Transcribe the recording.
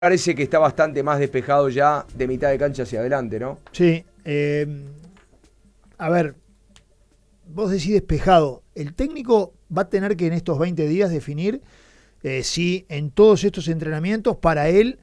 parece que está bastante más despejado ya de mitad de cancha hacia adelante, ¿no? Sí. A ver, vos decís despejado. El técnico va a tener que en estos 20 días definir si en todos estos entrenamientos para él